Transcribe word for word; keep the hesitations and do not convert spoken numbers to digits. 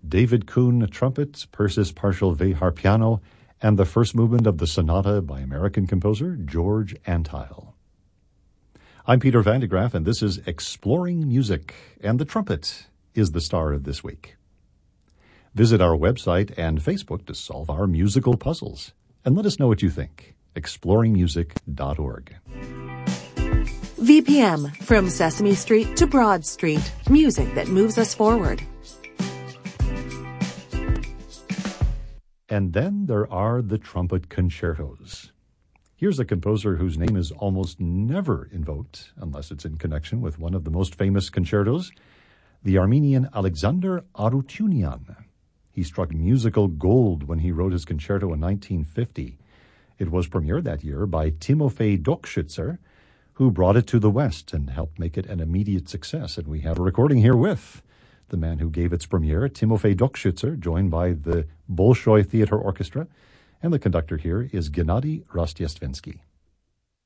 David Kuhn trumpet, Persis Partial Vehar piano, and the first movement of the sonata by American composer George Antheil. I'm Peter Van de Graaff, and this is Exploring Music, and the trumpet is the star of this week. Visit our website and Facebook to solve our musical puzzles, and let us know what you think. exploring music dot org. V P M, from Sesame Street to Broad Street, music that moves us forward. And then there are the trumpet concertos. Here's a composer whose name is almost never invoked unless it's in connection with one of the most famous concertos, the Armenian Alexander Arutyunian. He struck musical gold when he wrote his concerto in nineteen fifty. It was premiered that year by Timofey Dokshitzer, who brought it to the West and helped make it an immediate success. And we have a recording here with the man who gave its premiere, Timofey Dokshitzer, joined by the Bolshoi Theater Orchestra. And the conductor here is Gennady Rostyastinsky.